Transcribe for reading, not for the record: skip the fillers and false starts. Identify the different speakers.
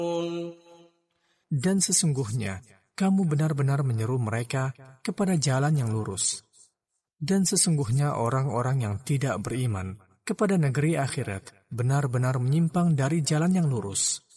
Speaker 1: Dan sesungguhnya, kamu benar-benar menyeru mereka kepada jalan yang lurus. Dan sesungguhnya orang-orang yang tidak beriman kepada negeri akhirat benar-benar menyimpang dari jalan yang lurus.